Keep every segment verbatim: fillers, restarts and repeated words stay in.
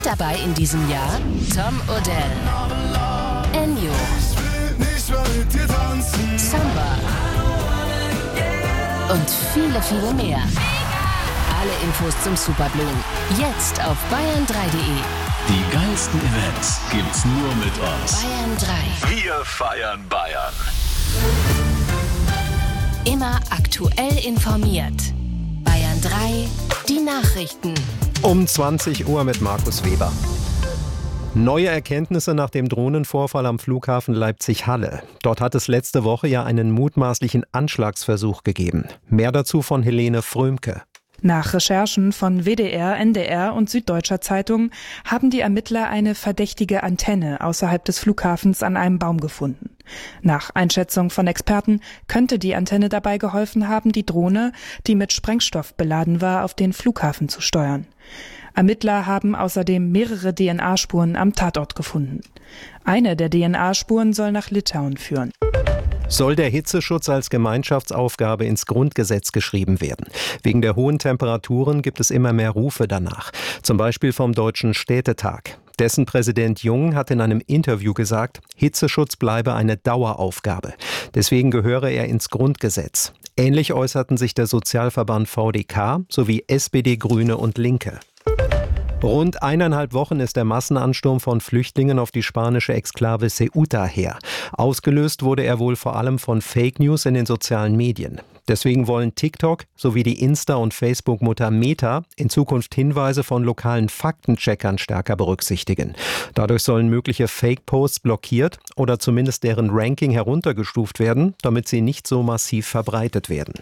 Dabei in diesem Jahr Tom Odell, Ennio, Samba und viele, viele mehr. Alle Infos zum Superblumen jetzt auf bayern drei punkt de. Die geilsten Events gibt's nur mit uns. Bayern drei. Wir feiern Bayern. Immer aktuell informiert. Bayern drei, die Nachrichten. Um zwanzig Uhr mit Markus Weber. Neue Erkenntnisse nach dem Drohnenvorfall am Flughafen Leipzig-Halle. Dort hat es letzte Woche ja einen mutmaßlichen Anschlagsversuch gegeben. Mehr dazu von Helene Frömke. Nach Recherchen von W D R, N D R und Süddeutscher Zeitung haben die Ermittler eine verdächtige Antenne außerhalb des Flughafens an einem Baum gefunden. Nach Einschätzung von Experten könnte die Antenne dabei geholfen haben, die Drohne, die mit Sprengstoff beladen war, auf den Flughafen zu steuern. Ermittler haben außerdem mehrere D N A-Spuren am Tatort gefunden. Eine der D N A-Spuren soll nach Litauen führen. Soll der Hitzeschutz als Gemeinschaftsaufgabe ins Grundgesetz geschrieben werden? Wegen der hohen Temperaturen gibt es immer mehr Rufe danach. Zum Beispiel vom Deutschen Städtetag. Dessen Präsident Jung hat in einem Interview gesagt, Hitzeschutz bleibe eine Daueraufgabe. Deswegen gehöre er ins Grundgesetz. Ähnlich äußerten sich der Sozialverband V D K sowie S P D, Grüne und Linke. Rund eineinhalb Wochen ist der Massenansturm von Flüchtlingen auf die spanische Exklave Ceuta her. Ausgelöst wurde er wohl vor allem von Fake News in den sozialen Medien. Deswegen wollen TikTok sowie die Insta- und Facebook-Mutter Meta in Zukunft Hinweise von lokalen Faktencheckern stärker berücksichtigen. Dadurch sollen mögliche Fake-Posts blockiert oder zumindest deren Ranking heruntergestuft werden, damit sie nicht so massiv verbreitet werden.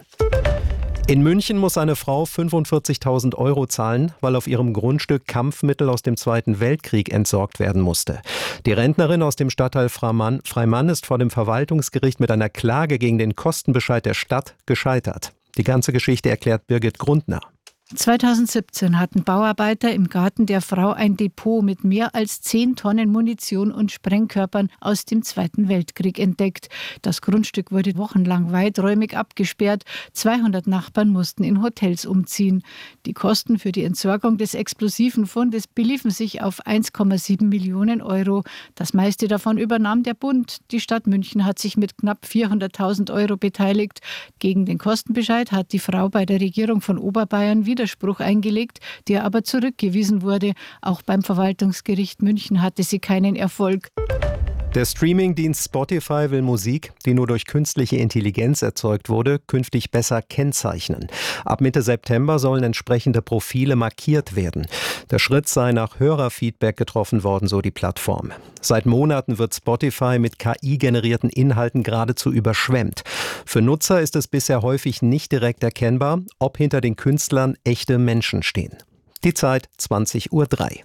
In München muss eine Frau fünfundvierzigtausend Euro zahlen, weil auf ihrem Grundstück Kampfmittel aus dem Zweiten Weltkrieg entsorgt werden musste. Die Rentnerin aus dem Stadtteil Freimann, Freimann ist vor dem Verwaltungsgericht mit einer Klage gegen den Kostenbescheid der Stadt gescheitert. Die ganze Geschichte erklärt Birgit Grundner. zweitausendsiebzehn hatten Bauarbeiter im Garten der Frau ein Depot mit mehr als zehn Tonnen Munition und Sprengkörpern aus dem Zweiten Weltkrieg entdeckt. Das Grundstück wurde wochenlang weiträumig abgesperrt. zweihundert Nachbarn mussten in Hotels umziehen. Die Kosten für die Entsorgung des explosiven Fundes beliefen sich auf eins Komma sieben Millionen Euro. Das meiste davon übernahm der Bund. Die Stadt München hat sich mit knapp vierhunderttausend Euro beteiligt. Gegen den Kostenbescheid hat die Frau bei der Regierung von Oberbayern wieder Widerspruch eingelegt, der aber zurückgewiesen wurde. Auch beim Verwaltungsgericht München hatte sie keinen Erfolg. Der Streamingdienst Spotify will Musik, die nur durch künstliche Intelligenz erzeugt wurde, künftig besser kennzeichnen. Ab Mitte September sollen entsprechende Profile markiert werden. Der Schritt sei nach Hörerfeedback getroffen worden, so die Plattform. Seit Monaten wird Spotify mit K I-generierten Inhalten geradezu überschwemmt. Für Nutzer ist es bisher häufig nicht direkt erkennbar, ob hinter den Künstlern echte Menschen stehen. Die Zeit zwanzig Uhr drei.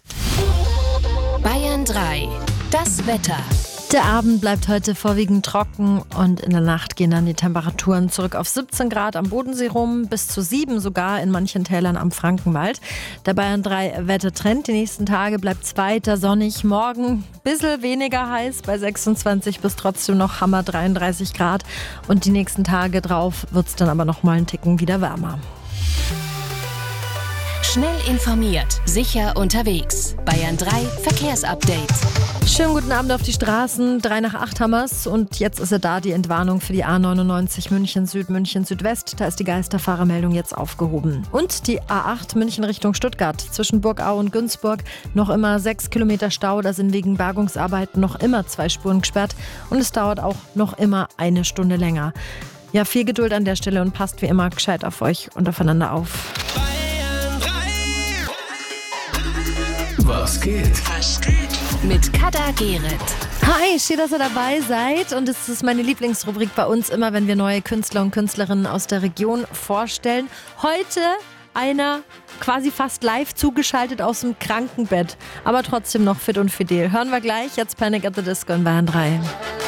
Bayern drei. Das Wetter. Der Abend bleibt heute vorwiegend trocken und in der Nacht gehen dann die Temperaturen zurück auf siebzehn Grad am Bodensee rum, bis zu sieben sogar in manchen Tälern am Frankenwald. Der Bayern drei Wettertrend die nächsten Tage bleibt es weiter sonnig. Morgen ein bisschen weniger heiß bei sechsundzwanzig bis trotzdem noch Hammer dreiunddreißig Grad. Und die nächsten Tage drauf wird es dann aber noch mal einen Ticken wieder wärmer. Schnell informiert, sicher unterwegs. Bayern drei Verkehrsupdate. Schönen guten Abend auf die Straßen. Drei nach acht haben wir's. Und jetzt ist er da, die Entwarnung für die A neunundneunzig München Süd, München Südwest. Da ist die Geisterfahrermeldung jetzt aufgehoben. Und die A acht München Richtung Stuttgart. Zwischen Burgau und Günzburg noch immer sechs Kilometer Stau. Da sind wegen Bergungsarbeiten noch immer zwei Spuren gesperrt. Und es dauert auch noch immer eine Stunde länger. Ja, viel Geduld an der Stelle und passt wie immer gescheit auf euch und aufeinander auf. Was geht? Was geht? Mit Kada Gerrit. Hi, schön, dass ihr dabei seid. Und es ist meine Lieblingsrubrik bei uns immer, wenn wir neue Künstler und Künstlerinnen aus der Region vorstellen. Heute einer quasi fast live zugeschaltet aus dem Krankenbett, aber trotzdem noch fit und fidel. Hören wir gleich, jetzt Panic at the Disco in Bayern drei.